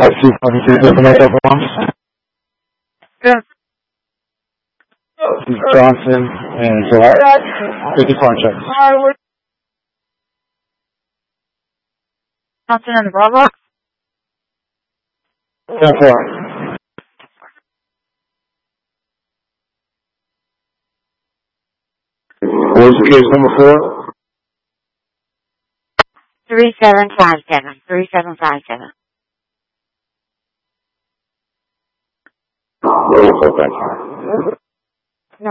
223 for myself once. Yeah. Johnson and July. 50 contracts. Johnson and Bravo. 10-4. What was the case number 4? 3757. 3757. No.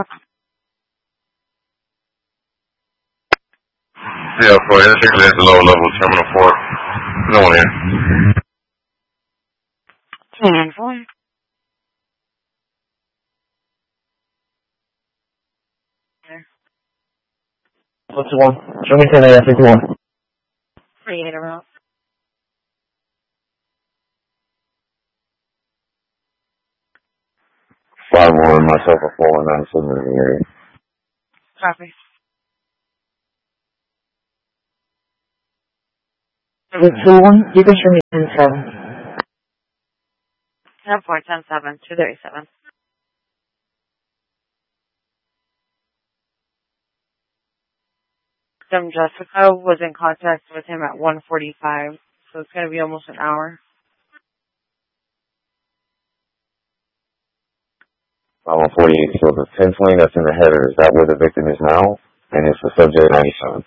Yeah, for interchange at the lower level, Terminal 4. No one here. 10-4. What's the one? Show me 10 a.m. 51. 38 around. Five more, myself a 497 in the area. Copy. 2-1, you can show me 10-7. 10-4, 10-7, 237. Jessica was in contact with him at 1:45, so it's going to be almost an hour. 148, so the 1020 that's in the header, is that where the victim is now? And it's the subject 97.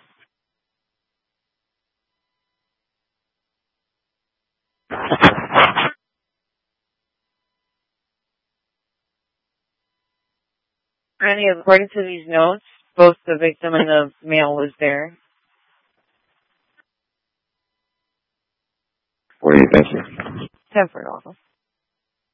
Randy, according to these notes, both the victim and the male was there. What do you think? 10-4 also.